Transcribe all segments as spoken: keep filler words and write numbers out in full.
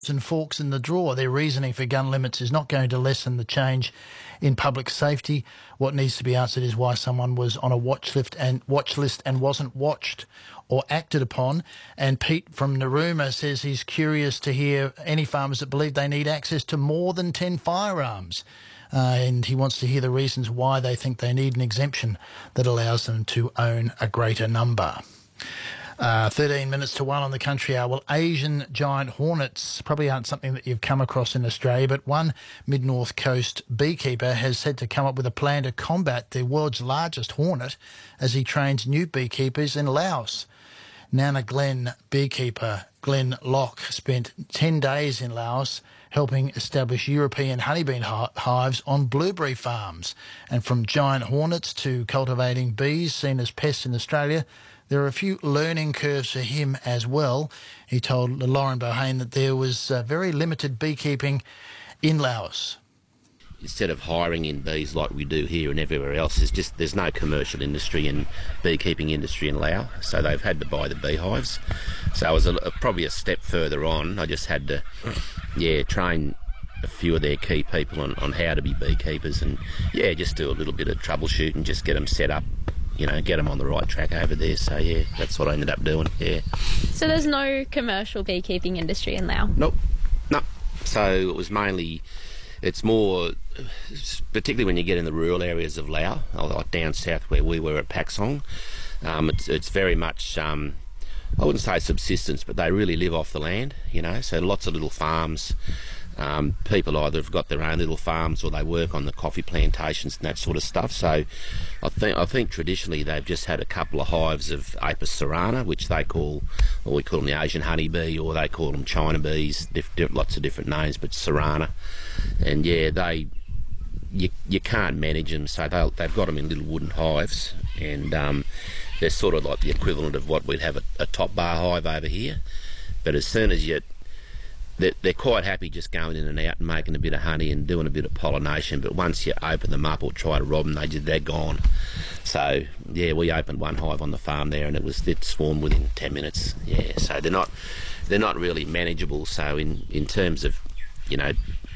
and forks in the drawer. Their reasoning for gun limits is not going to lessen the change in public safety. What needs to be answered is why someone was on a watch list and watch list and wasn't watched or acted upon. And Pete from Narooma says he's curious to hear any farmers that believe they need access to more than ten firearms. Uh, and he wants to hear the reasons why they think they need an exemption that allows them to own a greater number. Uh, thirteen minutes to one on the country hour. Well, Asian giant hornets probably aren't something that you've come across in Australia, but one mid-north coast beekeeper has said to come up with a plan to combat the world's largest hornet as he trains new beekeepers in Laos. Nana Glen beekeeper Glenn Locke spent ten days in Laos helping establish European honeybee hives on blueberry farms. And from giant hornets to cultivating bees seen as pests in Australia, there are a few learning curves for him as well. He told Lauren Bohane that there was uh, very limited beekeeping in Laos. Instead of hiring in bees like we do here and everywhere else, there's just there's no commercial industry and beekeeping industry in Laos, so they've had to buy the beehives. So I was a, a, probably a step further on. I just had to, yeah, train a few of their key people on, on how to be beekeepers, and yeah, just do a little bit of troubleshooting, just get them set up. You know, get them on the right track over there. So, yeah, that's what I ended up doing, yeah. So there's no commercial beekeeping industry in Laos? Nope, no. So it was mainly, it's more, particularly when you get in the rural areas of Laos, like down south where we were at Pak Song, um, it's, it's very much, um, I wouldn't say subsistence, but they really live off the land, you know, so lots of little farms. Um, people either have got their own little farms or they work on the coffee plantations and that sort of stuff. So I think I think traditionally they've just had a couple of hives of Apis cerana, which they call, or we call them the Asian honeybee, or they call them China bees, diff, diff, lots of different names, but cerana. And yeah, they you you can't manage them, so they'll, they've got them in little wooden hives, and um, they're sort of like the equivalent of what we'd have a, a top bar hive over here. But as soon as you They're quite happy just going in and out and making a bit of honey and doing a bit of pollination, but once you open them up or try to rob them, they just, they're gone. So, yeah, we opened one hive on the farm there and it was it swarmed within ten minutes. Yeah, so they're not they're not really manageable. So in, in terms of, you know,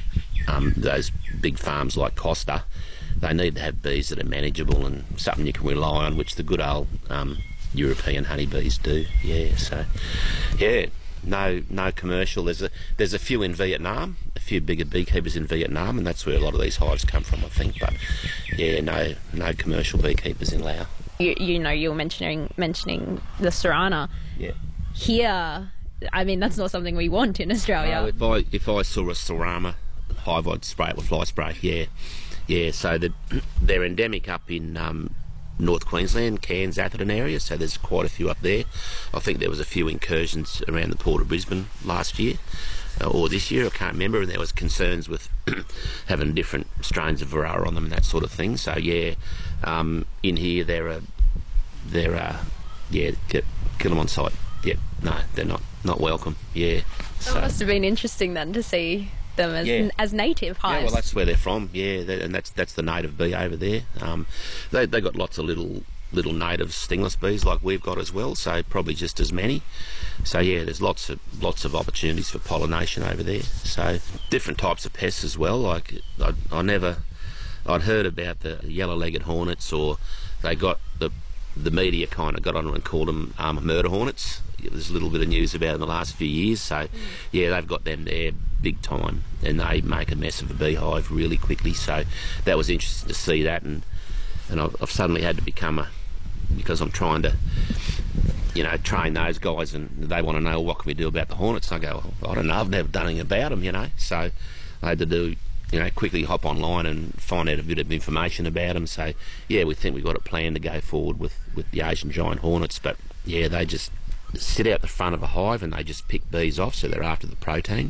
um, those big farms like Costa, they need to have bees that are manageable and something you can rely on, which the good old um, European honeybees do. Yeah, so, yeah. No, no commercial. There's a there's a few in Vietnam, a few bigger beekeepers in Vietnam, and that's where a lot of these hives come from, I think. But yeah, no, no commercial beekeepers in Laos. You, you know, you were mentioning mentioning the cerana. Yeah. Here, I mean, that's not something we want in Australia. No, if I if I saw a cerana hive, I'd spray it with fly spray. Yeah, yeah. So the, they're endemic up in Um, North Queensland, Cairns, Atherton area, so there's quite a few up there. I think there was a few incursions around the Port of Brisbane last year, uh, or this year, I can't remember, and there was concerns with having different strains of varroa on them and that sort of thing. So yeah, um, in here there are, there are, yeah, kill them on site. Yeah, no, they're not, not welcome, yeah. So. It must have been interesting then to see them as yeah. as native hives. Yeah, well, that's where they're from. Yeah, and that's that's the native bee over there. Um, they they got lots of little little native stingless bees like we've got as well. So probably just as many. So yeah, there's lots of lots of opportunities for pollination over there. So different types of pests as well. Like I, I never, I'd heard about the yellow-legged hornets, or they got the the media kind of got on them and called them um, murder hornets. There's a little bit of news about it in the last few years. So, mm. yeah, they've got them there big time, and they make a mess of a beehive really quickly. So that was interesting to see that, and and I've, I've suddenly had to become a, because I'm trying to, you know, train those guys, and they want to know what can we do about the hornets. And I go, well, I don't know, I've never done anything about them, you know. So I had to do, you know, quickly hop online and find out a bit of information about them. So, yeah, we think we've got a plan to go forward with, with the Asian giant hornets, but, yeah, they just sit out the front of a hive and they just pick bees off, so they're after the protein.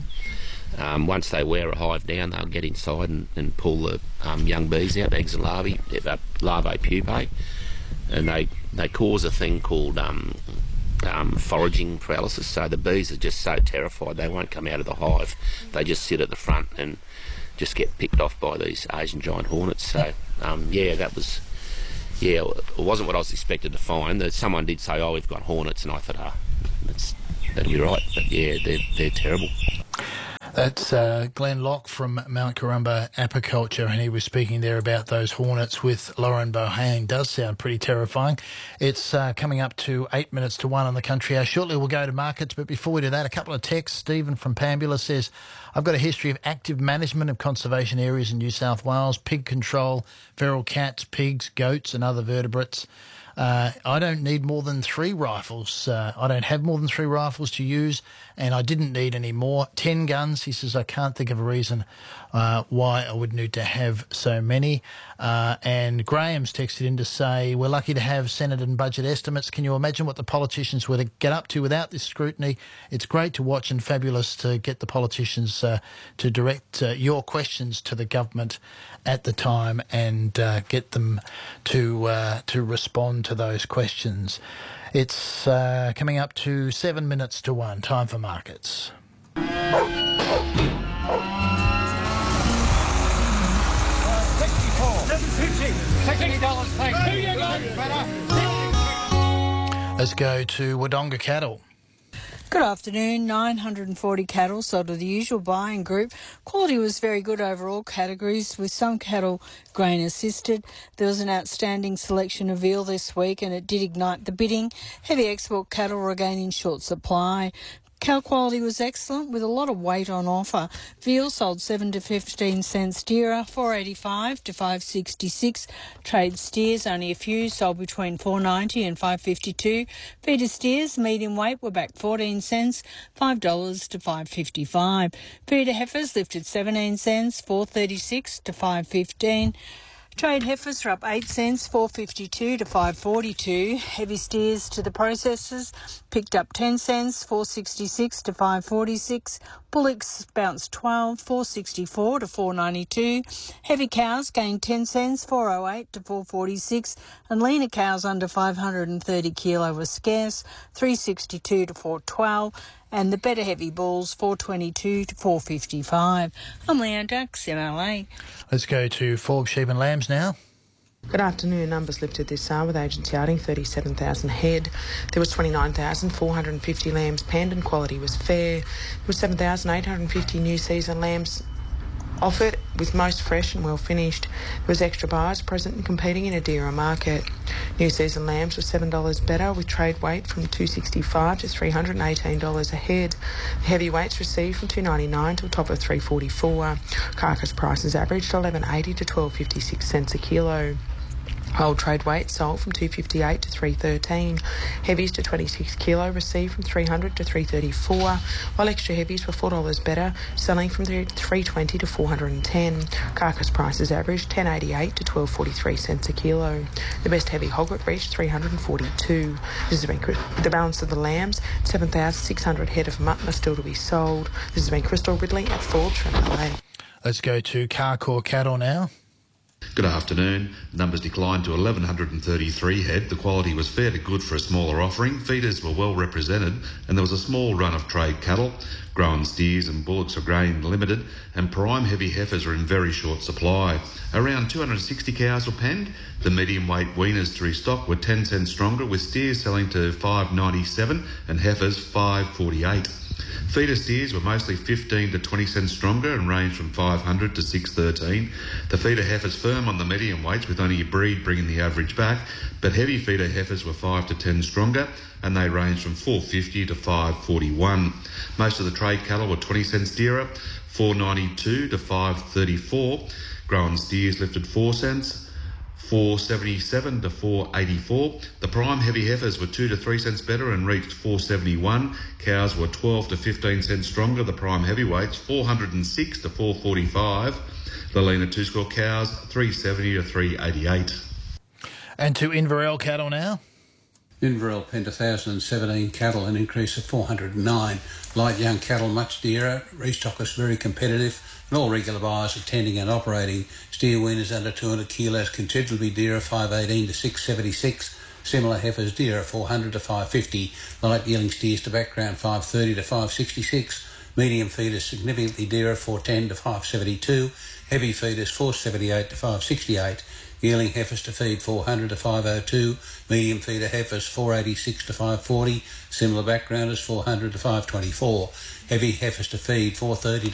Um, once they wear a hive down, they'll get inside and, and pull the um, young bees out, eggs and larvae, uh, larvae pupae, and they, they cause a thing called um, um, foraging paralysis. So the bees are just so terrified they won't come out of the hive. They just sit at the front and just get picked off by these Asian giant hornets. So, um, yeah, that was, yeah, it wasn't what I was expected to find. Someone did say, oh, we've got hornets, and I thought, ah, oh, that's But you're right. But yeah, they're they're terrible. That's uh, Glenn Locke from Mount Corumba Apiculture, and he was speaking there about those hornets with Lauren Bohang. Does sound pretty terrifying. It's uh, coming up to eight minutes to one on the Country Hour. Shortly we'll go to markets, but before we do that, a couple of texts. Stephen from Pambula says, I've got a history of active management of conservation areas in New South Wales, pig control, feral cats, pigs, goats and other vertebrates. Uh, I don't need more than three rifles. Uh, I don't have more than three rifles to use, and I didn't need any more. Ten guns. He says, I can't think of a reason uh, why I would need to have so many. Uh, and Graham's texted in to say, we're lucky to have Senate and budget estimates. Can you imagine what the politicians were to get up to without this scrutiny? It's great to watch and fabulous to get the politicians uh, to direct uh, your questions to the government at the time and uh, get them to uh, to respond to those questions. It's uh, coming up to seven minutes to one. Time for markets. Let's go to Wodonga Cattle. Good afternoon. nine hundred forty cattle sold to the usual buying group. Quality was very good over all categories, with some cattle grain assisted. There was an outstanding selection of veal this week and it did ignite the bidding. Heavy export cattle were again in short supply. Cow quality was excellent with a lot of weight on offer. Veal sold seven to fifteen cents dearer, four eighty-five to five sixty-six. Trade steers, only a few, sold between four ninety and five fifty-two. Feeder steers, medium weight, were back fourteen cents, five dollars to five fifty-five. Feeder heifers lifted seventeen cents, four thirty-six to five fifteen. Trade heifers are up eight cents, four fifty-two to five forty-two. Heavy steers to the processors picked up ten cents, four sixty-six to five forty-six. Bullocks bounced twelve, four sixty-four to four ninety-two. Heavy cows gained ten cents, four oh eight to four forty-six. And leaner cows under five hundred thirty kilo were scarce, three sixty-two to four twelve. And the better heavy bulls, four twenty-two to four fifty-five. I'm Leanne Dux, M L A. Let's go to Forbes Sheep and Lambs now. Good afternoon. Numbers lifted this hour with agents yarding thirty-seven thousand head. There was twenty-nine thousand four hundred fifty lambs penned and quality was fair. There was seven thousand eight hundred fifty new season lambs offered, with most fresh and well finished. There was extra buyers present and competing in a dearer market. New season lambs were seven dollars better, with trade weight from two sixty-five to three hundred eighteen dollars a head. The heavy weights received from two ninety-nine to a top of three forty-four. Carcass prices averaged eleven eighty to twelve fifty-six cents a kilo. Whole trade weight sold from two fifty-eight to three thirteen. Heavies to twenty-six kilo received from three hundred to three thirty-four, while extra heavies were four dollars better, selling from three twenty to four hundred ten. Carcass prices averaged ten eighty-eight to twelve forty-three cents a kilo. The best heavy hoglet reached three hundred forty-two. This has been the balance of the lambs. seven thousand six hundred head of mutton are still to be sold. This has been Crystal Ridley at Forbes from L A. Let's go to Carcoar Cattle now. Good afternoon. Numbers declined to eleven thirty-three head. The quality was fair to good for a smaller offering. Feeders were well represented and there was a small run of trade cattle. Grown steers and bullocks are grain limited and prime heavy heifers are in very short supply. Around two hundred sixty cows were penned. The medium weight weaners to restock were ten cents stronger, with steers selling to five ninety-seven and heifers five forty-eight. Feeder steers were mostly fifteen to twenty cents stronger and ranged from five hundred to six thirteen. The feeder heifers firm on the medium weights, with only a breed bringing the average back, but heavy feeder heifers were five to ten stronger and they ranged from four fifty to five forty-one. Most of the trade cattle were twenty cents dearer, four ninety-two to five thirty-four. Grown steers lifted four cents, four seventy-seven to four eighty-four. The prime heavy heifers were two to three cents better and reached four seventy-one. Cows were twelve to fifteen cents stronger. The prime heavyweights four hundred six to four forty-five. The leaner two-score cows three seventy to three eighty-eight. And to Inverell Cattle now. Inverell penned one thousand seventeen cattle, an increase of four hundred nine. Light young cattle much dearer. Restock was very competitive and all regular buyers attending and operating. Steer weaners under two hundred kilos considerably dearer, five eighteen to six seventy-six. Similar heifers dearer, four hundred to five fifty. Light yielding steers to background, five thirty to five sixty-six. Medium feeders significantly dearer, four ten to five seventy-two. Heavy feeders, four seventy-eight to five sixty-eight. Yearling heifers to feed four hundred to five oh two, medium feeder heifers four eighty-six to five forty, similar backgrounders four hundred to five twenty-four, heavy heifers to feed four thirty to